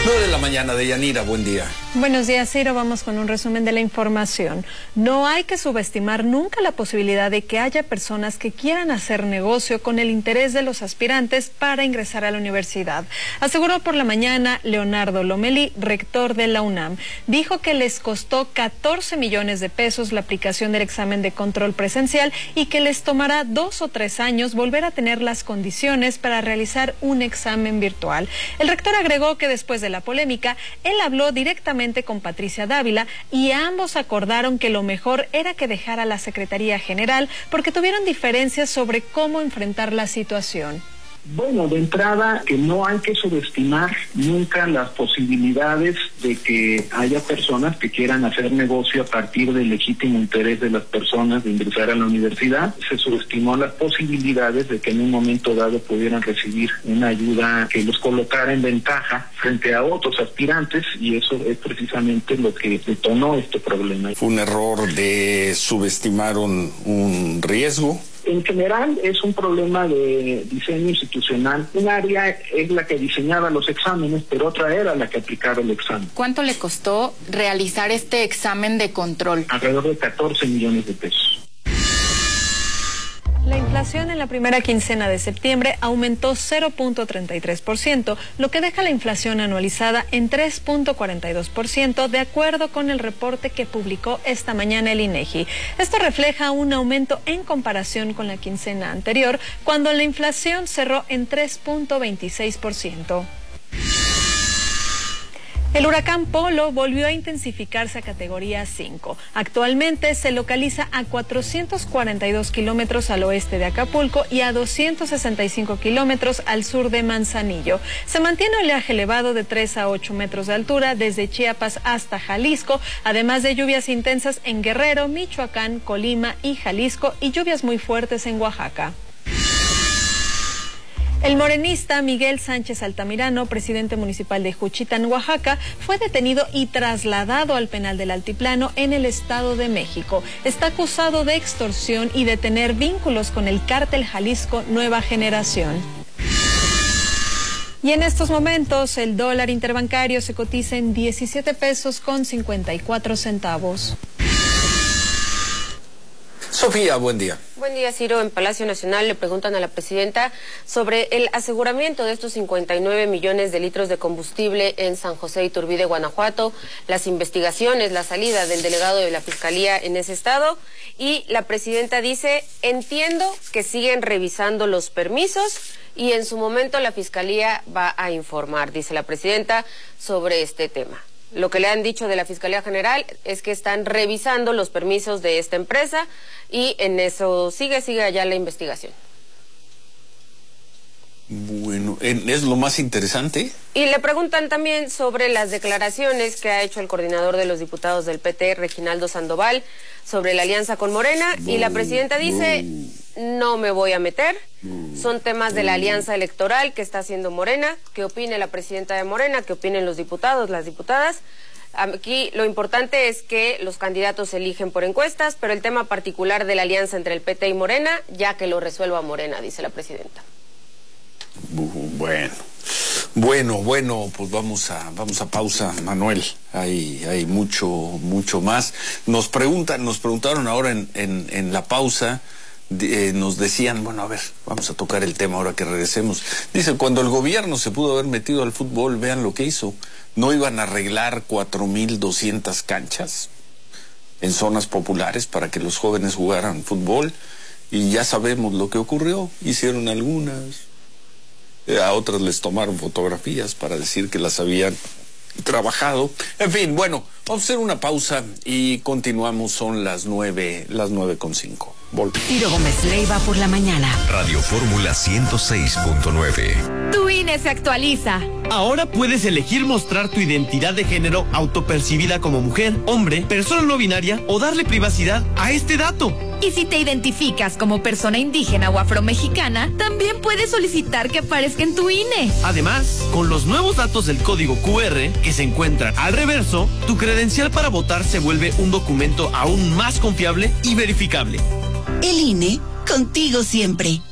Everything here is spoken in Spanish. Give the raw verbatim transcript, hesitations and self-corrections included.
nueve de la mañana, Deyanira, buen día. Buenos días, Ciro. Vamos con un resumen de la información. No hay que subestimar nunca la posibilidad de que haya personas que quieran hacer negocio con el interés de los aspirantes para ingresar a la universidad. Aseguró por la mañana Leonardo Lomelí, rector de la UNAM. Dijo que les costó catorce millones de pesos la aplicación del examen de control presencial y que les tomará dos o tres años volver a tener las condiciones para realizar un examen virtual. El rector agregó que después de la polémica, él habló directamente con Patricia Dávila y ambos acordaron que lo mejor era que dejara la Secretaría General porque tuvieron diferencias sobre cómo enfrentar la situación. Bueno, de entrada, que no hay que subestimar nunca las posibilidades de que haya personas que quieran hacer negocio a partir del legítimo interés de las personas de ingresar a la universidad. Se subestimó las posibilidades de que en un momento dado pudieran recibir una ayuda que los colocara en ventaja frente a otros aspirantes, y eso es precisamente lo que detonó este problema. ¿Fue un error de subestimar un, un riesgo? En general es un problema de diseño institucional. Un área es la que diseñaba los exámenes, pero otra era la que aplicaba el examen. ¿Cuánto le costó realizar este examen de control? Alrededor de catorce millones de pesos. La inflación en la primera quincena de septiembre aumentó cero punto treinta y tres por ciento, lo que deja la inflación anualizada en tres punto cuarenta y dos por ciento, de acuerdo con el reporte que publicó esta mañana el INEGI. Esto refleja un aumento en comparación con la quincena anterior, cuando la inflación cerró en tres punto veintiséis por ciento. El huracán Polo volvió a intensificarse a categoría cinco. Actualmente se localiza a cuatrocientos cuarenta y dos kilómetros al oeste de Acapulco y a doscientos sesenta y cinco kilómetros al sur de Manzanillo. Se mantiene oleaje elevado de tres a ocho metros de altura desde Chiapas hasta Jalisco, además de lluvias intensas en Guerrero, Michoacán, Colima y Jalisco, y lluvias muy fuertes en Oaxaca. El morenista Miguel Sánchez Altamirano, presidente municipal de Juchitán, Oaxaca, fue detenido y trasladado al penal del Altiplano en el Estado de México. Está acusado de extorsión y de tener vínculos con el cártel Jalisco Nueva Generación. Y en estos momentos el dólar interbancario se cotiza en diecisiete pesos con cincuenta y cuatro centavos. Sofía, buen día. Buen día, Ciro. En Palacio Nacional le preguntan a la presidenta sobre el aseguramiento de estos cincuenta y nueve millones de litros de combustible en San José Iturbide, Guanajuato, las investigaciones, la salida del delegado de la Fiscalía en ese estado, y la presidenta dice, entiendo que siguen revisando los permisos y en su momento la Fiscalía va a informar, dice la presidenta, sobre este tema. Lo que le han dicho de la Fiscalía General es que están revisando los permisos de esta empresa y en eso sigue, sigue allá la investigación. Bueno, ¿es lo más interesante? Y le preguntan también sobre las declaraciones que ha hecho el coordinador de los diputados del P T, Reginaldo Sandoval, sobre la alianza con Morena, no, y la presidenta dice, no, no me voy a meter, no, son temas de la alianza electoral que está haciendo Morena, que opine la presidenta de Morena, que opinen los diputados, las diputadas. Aquí lo importante es que los candidatos se eligen por encuestas, pero el tema particular de la alianza entre el P T y Morena, ya que lo resuelva Morena, dice la presidenta. Bueno, bueno, bueno, pues vamos a vamos a pausa, Manuel. Hay hay mucho mucho más. Nos preguntan, nos preguntaron ahora en en, en la pausa, de, eh, nos decían, bueno, a ver, vamos a tocar el tema ahora que regresemos. Dice, cuando el gobierno se pudo haber metido al fútbol, vean lo que hizo. No iban a arreglar cuatro mil doscientas canchas en zonas populares para que los jóvenes jugaran fútbol, y ya sabemos lo que ocurrió. Hicieron algunas. A otras les tomaron fotografías para decir que las habían trabajado. En fin, bueno, vamos a hacer una pausa y continuamos. Son las nueve, las nueve con cinco. Volvemos. Ciro Gómez Leiva por la mañana. Radio Fórmula ciento seis punto nueve. Tu I N E se actualiza. Ahora puedes elegir mostrar tu identidad de género autopercibida como mujer, hombre, persona no binaria o darle privacidad a este dato. Y si te identificas como persona indígena o afromexicana, también puedes solicitar que aparezca en tu I N E. Además, con los nuevos datos del código Q R que se encuentran al reverso, tu credencial para votar se vuelve un documento aún más confiable y verificable. El I N E, contigo siempre.